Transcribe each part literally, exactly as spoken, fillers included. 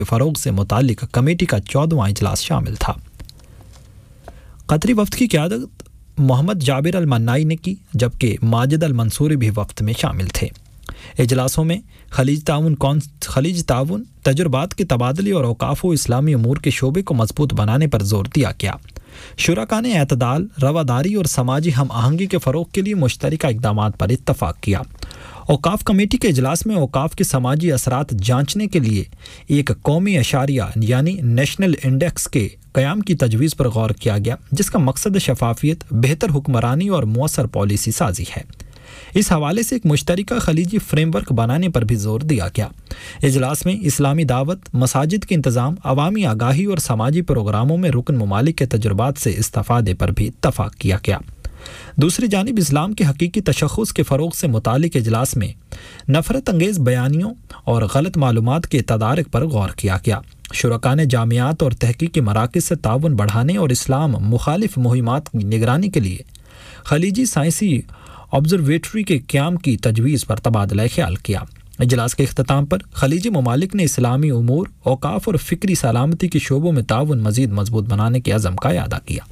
فروغ سے متعلق کمیٹی کا چودواں اجلاس شامل تھا۔ قطری وفد کی قیادت محمد جابر المنائی نے کی، جبکہ ماجد المنصوری بھی وفد میں شامل تھے۔ اجلاسوں میں خلیج تعاون خلیج تعاون تجربات کے تبادلے اور اوقاف و اسلامی امور کے شعبے کو مضبوط بنانے پر زور دیا گیا۔ شرکاء نے اعتدال، رواداری اور سماجی ہم آہنگی کے فروغ کے لیے مشترکہ اقدامات پر اتفاق کیا۔ اوقاف کمیٹی کے اجلاس میں اوقاف کے سماجی اثرات جانچنے کے لیے ایک قومی اشاریہ یعنی نیشنل انڈیکس کے قیام کی تجویز پر غور کیا گیا، جس کا مقصد شفافیت، بہتر حکمرانی اور مؤثر پالیسی سازی ہے۔ اس حوالے سے ایک مشترکہ خلیجی فریم ورک بنانے پر بھی زور دیا گیا۔ اجلاس میں اسلامی دعوت، مساجد کے انتظام، عوامی آگاہی اور سماجی پروگراموں میں رکن ممالک کے تجربات سے استفادے پر بھی اتفاق کیا گیا۔ دوسری جانب اسلام کے حقیقی تشخص کے فروغ سے متعلق اجلاس میں نفرت انگیز بیانیوں اور غلط معلومات کے تدارک پر غور کیا گیا۔ شرکاء نے جامعات اور تحقیقی مراکز سے تعاون بڑھانے اور اسلام مخالف مہمات کی نگرانی کے لیے خلیجی سائنسی آبزرویٹری کے قیام کی تجویز پر تبادلہ خیال کیا۔ اجلاس کے اختتام پر خلیجی ممالک نے اسلامی امور، اوقاف اور فکری سلامتی کے شعبوں میں تعاون مزید مضبوط بنانے کے عزم کا اعادہ کیا۔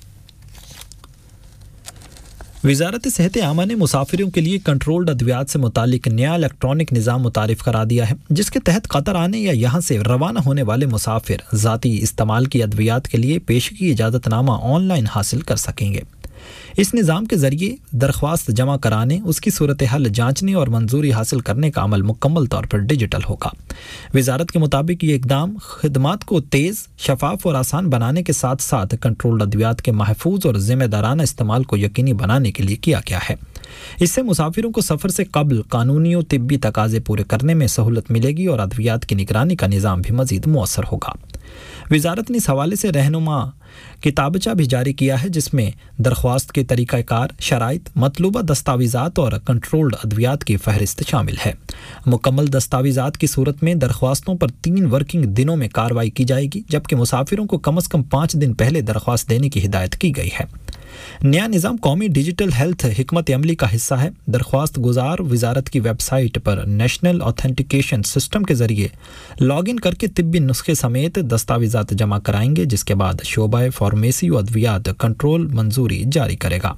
وزارت صحت عامہ نے مسافروں کے لیے کنٹرولڈ ادویات سے متعلق نیا الیکٹرانک نظام متعارف کرا دیا ہے، جس کے تحت قطر آنے یا یہاں سے روانہ ہونے والے مسافر ذاتی استعمال کی ادویات کے لیے پیشگی اجازت نامہ آن لائن حاصل کر سکیں گے۔ اس نظام کے ذریعے درخواست جمع کرانے، اس کی صورتحال جانچنے اور منظوری حاصل کرنے کا عمل مکمل طور پر ڈیجیٹل ہوگا۔ وزارت کے مطابق یہ اقدام خدمات کو تیز، شفاف اور آسان بنانے کے ساتھ ساتھ کنٹرولڈ ادویات کے محفوظ اور ذمہ دارانہ استعمال کو یقینی بنانے کے لیے کیا گیا ہے۔ اس سے مسافروں کو سفر سے قبل قانونی و طبی تقاضے پورے کرنے میں سہولت ملے گی اور ادویات کی نگرانی کا نظام بھی مزید مؤثر ہوگا۔ وزارت نے اس حوالے سے رہنما کتابچہ بھی جاری کیا ہے، جس میں درخواست کے طریقہ کار، شرائط، مطلوبہ دستاویزات اور کنٹرولڈ ادویات کی فہرست شامل ہے۔ مکمل دستاویزات کی صورت میں درخواستوں پر تین ورکنگ دنوں میں کارروائی کی جائے گی، جبکہ مسافروں کو کم از کم پانچ دن پہلے درخواست دینے کی ہدایت کی گئی ہے۔ نیا نظام قومی ڈیجیٹل ہیلتھ حکمت عملی کا حصہ ہے۔ درخواست گزار وزارت کی ویب سائٹ پر نیشنل اوتھینٹیکیشن سسٹم کے ذریعے لاگ ان کر کے طبی نسخے سمیت دستاویزات جمع کرائیں گے، جس کے بعد شعبہ فارمیسی و ادویات کنٹرول منظوری جاری کرے گا۔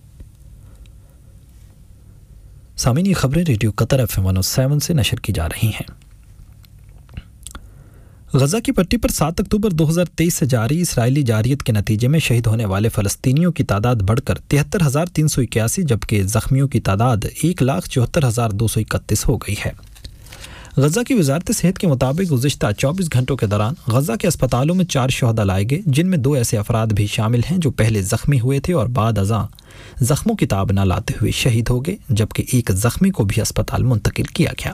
سامعین، یہ خبریں ریڈیو قطر ایف ایم ایک سو سات سے نشر کی جا رہی ہیں۔ غزہ کی پٹی پر سات اکتوبر دو ہزار تیئیس سے جاری اسرائیلی جارحیت کے نتیجے میں شہید ہونے والے فلسطینیوں کی تعداد بڑھ کر تہتر ہزار تین سو اکیاسی، جبکہ زخمیوں کی تعداد ایک لاکھ چوہتر ہزار دو سو اکتیس ہو گئی ہے۔ غزہ کی وزارت صحت کے مطابق گزشتہ چوبیس گھنٹوں کے دوران غزہ کے اسپتالوں میں چار شہداء لائے گئے، جن میں دو ایسے افراد بھی شامل ہیں جو پہلے زخمی ہوئے تھے اور بعد ازاں زخموں کی تاب نہ لاتے ہوئے شہید ہو گئے، جبکہ ایک زخمی کو بھی اسپتال منتقل کیا گیا۔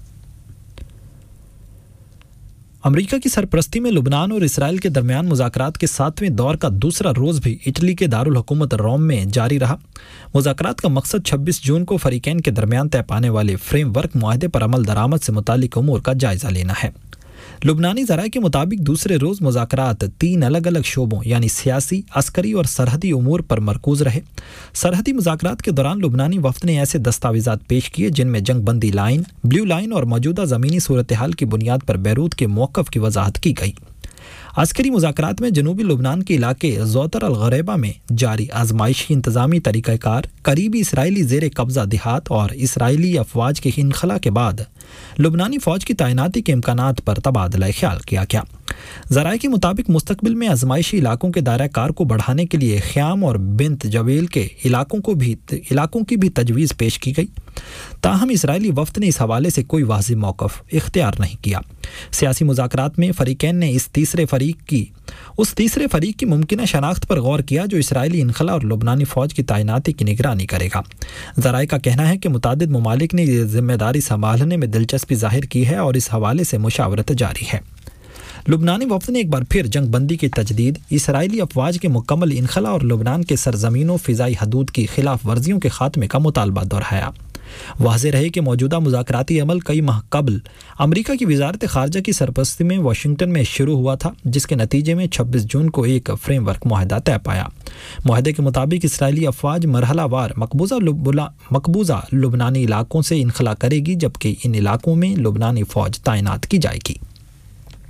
امریکہ کی سرپرستی میں لبنان اور اسرائیل کے درمیان مذاکرات کے ساتویں دور کا دوسرا روز بھی اٹلی کے دارالحکومت روم میں جاری رہا۔ مذاکرات کا مقصد چھبیس جون کو فریقین کے درمیان طے پانے والے فریم ورک معاہدے پر عمل درآمد سے متعلق امور کا جائزہ لینا ہے۔ لبنانی ذرائع کے مطابق دوسرے روز مذاکرات تین الگ الگ شعبوں یعنی سیاسی، عسکری اور سرحدی امور پر مرکوز رہے۔ سرحدی مذاکرات کے دوران لبنانی وفد نے ایسے دستاویزات پیش کیے جن میں جنگ بندی لائن، بلیو لائن اور موجودہ زمینی صورتحال کی بنیاد پر بیروت کے موقف کی وضاحت کی گئی۔ عسکری مذاکرات میں جنوبی لبنان کے علاقے زوتر الغریبہ میں جاری آزمائشی انتظامی طریقہ کار، قریبی اسرائیلی زیر قبضہ دیہات اور اسرائیلی افواج کے انخلا کے بعد لبنانی فوج کی تعیناتی کے امکانات پر تبادلہ خیال کیا گیا۔ ذرائع کے مطابق مستقبل میں آزمائشی علاقوں کے دائرہ کار کو بڑھانے کے لیے خیام اور بنت جویل کے علاقوں کو بھی علاقوں کی بھی تجویز پیش کی گئی، تاہم اسرائیلی وفد نے اس حوالے سے کوئی واضح موقف اختیار نہیں کیا۔ سیاسی مذاکرات میں فریقین نے اس تیسرے فریق کی اس تیسرے فریق کی ممکنہ شناخت پر غور کیا جو اسرائیلی انخلا اور لبنانی فوج کی تعیناتی کی نگرانی کرے گا۔ ذرائع کا کہنا ہے کہ متعدد ممالک نے یہ ذمہ داری سنبھالنے میں دلچسپی ظاہر کی ہے اور اس حوالے سے مشاورت جاری ہے۔ لبنانی وفد نے ایک بار پھر جنگ بندی کی تجدید، اسرائیلی افواج کے مکمل انخلا اور لبنان کے سرزمینوں فضائی حدود کی خلاف ورزیوں کے خاتمے کا مطالبہ دہرایا۔ واضح رہے کہ موجودہ مذاکراتی عمل کئی ماہ قبل امریکہ کی وزارت خارجہ کی سرپرستی میں واشنگٹن میں شروع ہوا تھا، جس کے نتیجے میں چھبیس جون کو ایک فریم ورک معاہدہ طے پایا۔ معاہدے کے مطابق اسرائیلی افواج مرحلہ وار مقبوضہ مقبوضہ لبنانی علاقوں سے انخلا کرے گی، جبکہ ان علاقوں میں لبنانی فوج تعینات کی جائے گی۔